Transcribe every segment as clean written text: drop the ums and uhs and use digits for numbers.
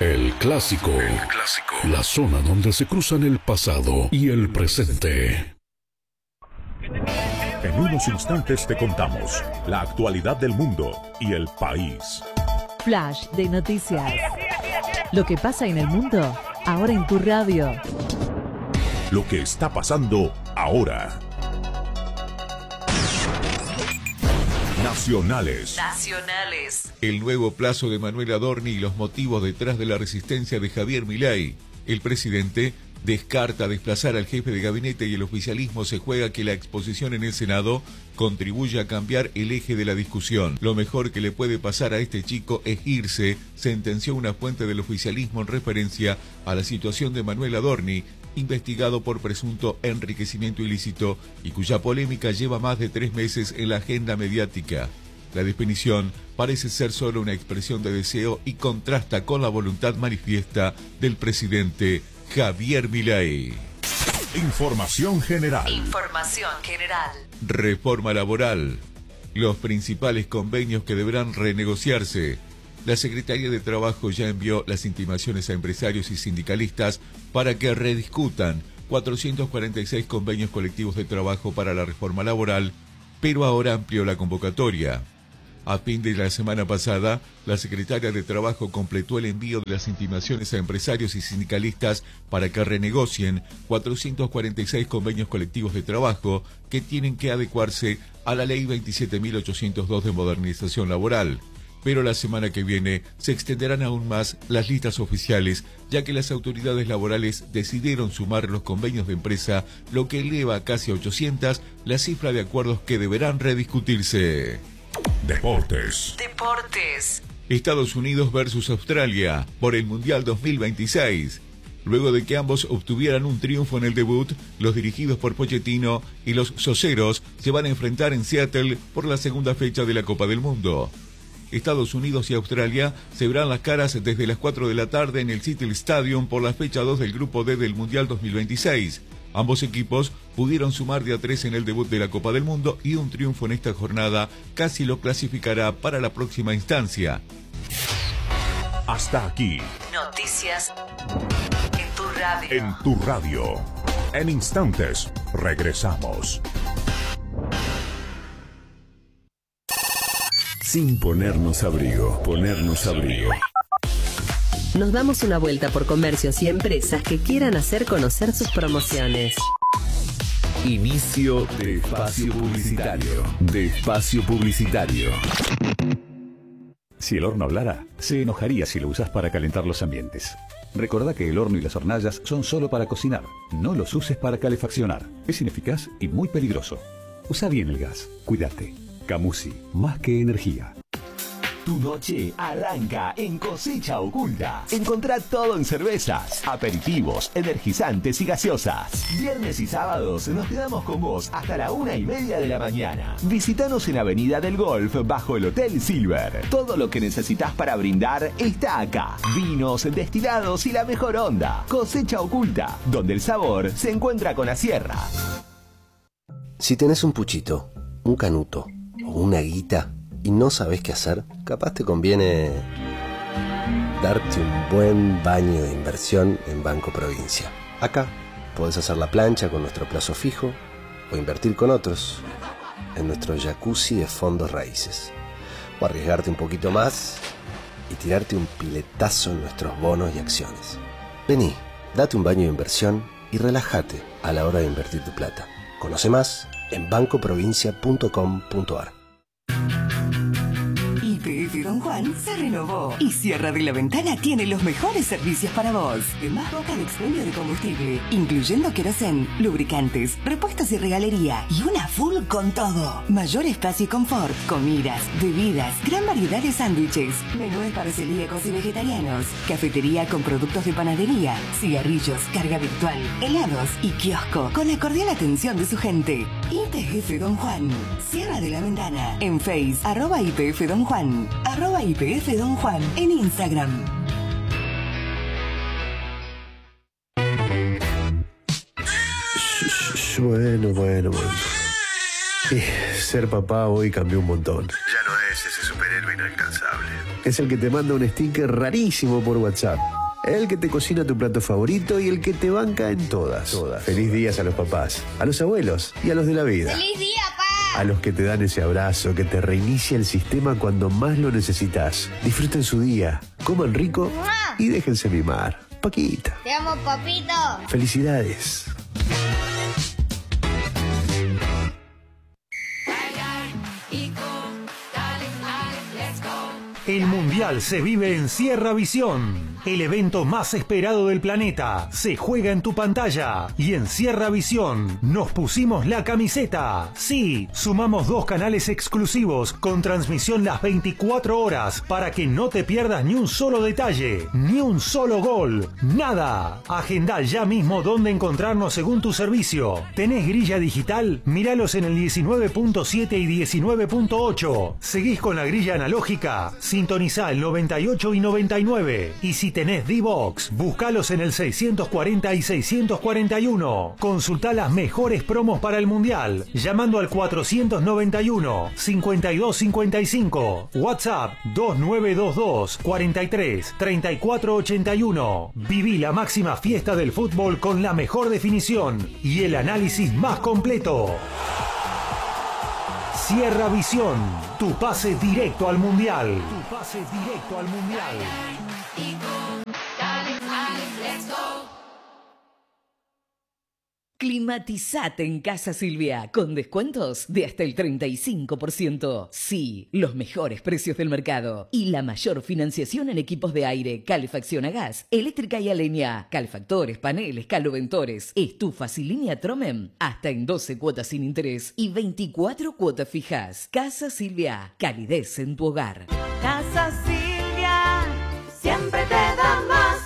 El clásico. La zona donde se cruzan el pasado y el presente. En unos instantes te contamos la actualidad del mundo y el país. Flash de noticias. Lo que pasa en el mundo, ahora en tu radio. Lo que está pasando ahora. Nacionales. El nuevo plazo de Manuel Adorni y los motivos detrás de la resistencia de Javier Milei. El presidente descarta desplazar al jefe de gabinete y el oficialismo se juega que la exposición en el Senado contribuye a cambiar el eje de la discusión. Lo mejor que le puede pasar a este chico es irse, sentenció una fuente del oficialismo en referencia a la situación de Manuel Adorni, investigado por presunto enriquecimiento ilícito y cuya polémica lleva más de 3 meses en la agenda mediática. La definición parece ser solo una expresión de deseo y contrasta con la voluntad manifiesta del presidente Javier Milei. Información general. Reforma laboral. Los principales convenios que deberán renegociarse. La Secretaría de Trabajo ya envió las intimaciones a empresarios y sindicalistas para que rediscutan 446 convenios colectivos de trabajo para la reforma laboral, pero ahora amplió la convocatoria. A fin de la semana pasada, la Secretaria de Trabajo completó el envío de las intimaciones a empresarios y sindicalistas para que renegocien 446 convenios colectivos de trabajo que tienen que adecuarse a la Ley 27.802 de modernización laboral. Pero la semana que viene se extenderán aún más las listas oficiales, ya que las autoridades laborales decidieron sumar los convenios de empresa, lo que eleva a casi 800 la cifra de acuerdos que deberán rediscutirse. Deportes. Estados Unidos versus Australia por el Mundial 2026. Luego de que ambos obtuvieran un triunfo en el debut, los dirigidos por Pochettino y los soceros se van a enfrentar en Seattle por la segunda fecha de la Copa del Mundo. Estados Unidos y Australia se verán las caras desde las 4 de la tarde en el City Stadium por la fecha 2 del Grupo D del Mundial 2026. Ambos equipos pudieron sumar de a 3 en el debut de la Copa del Mundo y un triunfo en esta jornada casi lo clasificará para la próxima instancia. Hasta aquí. Noticias en tu radio. En tu radio. En instantes, regresamos. Sin ponernos abrigo. Nos damos una vuelta por comercios y empresas que quieran hacer conocer sus promociones. Inicio de espacio publicitario. Si el horno hablara, se enojaría si lo usas para calentar los ambientes. Recordá que el horno y las hornallas son solo para cocinar. No los uses para calefaccionar. Es ineficaz y muy peligroso. Usa bien el gas. Cuídate. Camusi, más que energía. Tu noche arranca en Cosecha Oculta. Encontrá todo en cervezas, aperitivos, energizantes y gaseosas. Viernes y sábados nos quedamos con vos hasta la 1:30 de la mañana. Visítanos en Avenida del Golf bajo el Hotel Silver. Todo lo que necesitas para brindar está acá. Vinos, destilados y la mejor onda. Cosecha Oculta, donde el sabor se encuentra con la sierra. Si tenés un puchito, un canuto o una guita y no sabés qué hacer, capaz te conviene darte un buen baño de inversión en Banco Provincia. Acá podés hacer la plancha con nuestro plazo fijo o invertir con otros en nuestro jacuzzi de fondos raíces. O arriesgarte un poquito más y tirarte un piletazo en nuestros bonos y acciones. Vení, date un baño de inversión y relájate a la hora de invertir tu plata. Conoce más en bancoprovincia.com.ar. YPF Don Juan se renovó y Sierra de la Ventana tiene los mejores servicios para vos. Más boca de expendio de combustible, incluyendo querosén, lubricantes, repuestos y regalería. Y una full con todo. Mayor espacio y confort, comidas, bebidas, gran variedad de sándwiches, menúes para celíacos y vegetarianos, cafetería con productos de panadería, cigarrillos, carga virtual, helados y kiosco con la cordial atención de su gente. YPF Don Juan, Sierra de la Ventana. En Face, @YPF Don Juan, @YPF Don Juan en Instagram. Bueno. Ser papá hoy cambió un montón. Ya no es ese superhéroe inalcanzable. Es el que te manda un sticker rarísimo por WhatsApp. El que te cocina tu plato favorito y el que te banca en todas. Feliz días a los papás, a los abuelos y a los de la vida. ¡Feliz día, pa! A los que te dan ese abrazo que te reinicia el sistema cuando más lo necesitas. Disfruten su día, coman rico y déjense mimar. Paquita. Te amo, papito. Felicidades. El Mundial se vive en Sierra Visión. El evento más esperado del planeta se juega en tu pantalla. Y en Sierra Visión nos pusimos la camiseta. Sí, sumamos 2 canales exclusivos con transmisión las 24 horas para que no te pierdas ni un solo detalle, ni un solo gol, nada. Agendá ya mismo dónde encontrarnos según tu servicio. ¿Tenés grilla digital? Míralos en el 19.7 y 19.8. ¿Seguís con la grilla analógica? Sintonizá el 98 y 99. Y si tenés D-Box, buscalos en el 640 y 641. Consultá las mejores promos para el Mundial llamando al 491 5255. WhatsApp 2922 43 34 81. Viví la máxima fiesta del fútbol con la mejor definición y el análisis más completo. Sierra Visión, tu pase directo al Mundial. Tu pase directo al Mundial. Climatizate en Casa Silvia, con descuentos de hasta el 35%. Sí, los mejores precios del mercado y la mayor financiación en equipos de aire, calefacción a gas, eléctrica y a leña, calefactores, paneles, caloventores, estufas y línea Tromem, hasta en 12 cuotas sin interés y 24 cuotas fijas. Casa Silvia, calidez en tu hogar. Casa Silvia, siempre te da más.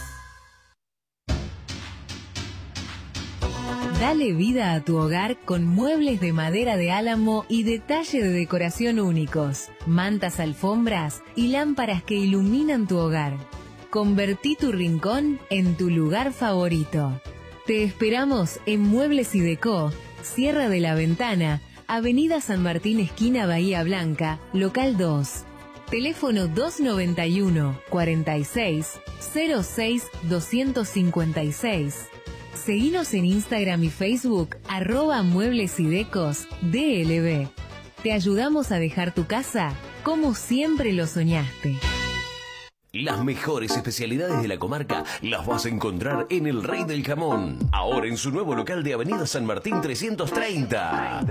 Dale vida a tu hogar con muebles de madera de álamo y detalle de decoración únicos, mantas, alfombras y lámparas que iluminan tu hogar. Convertí tu rincón en tu lugar favorito. Te esperamos en Muebles y Decó, Sierra de la Ventana, Avenida San Martín esquina Bahía Blanca, local 2. Teléfono 291 46 06 256. Seguinos en Instagram y Facebook, @Muebles y Decos DLB. Te ayudamos a dejar tu casa como siempre lo soñaste. Las mejores especialidades de la comarca las vas a encontrar en El Rey del Jamón. Ahora en su nuevo local de Avenida San Martín 330.